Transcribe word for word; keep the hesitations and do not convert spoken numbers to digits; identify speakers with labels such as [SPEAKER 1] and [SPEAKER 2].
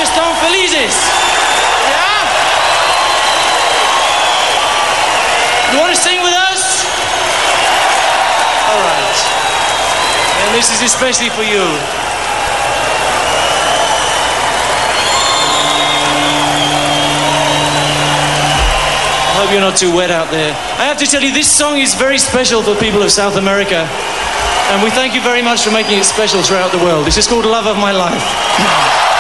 [SPEAKER 1] noches tan felices. Yeah? You want to sing with us? All right. And this is especially for you. I hope you're not too wet out there. I have to tell you, this song is very special for people of South America. And we thank you very much for making it special throughout the world. This is called Love of My Life.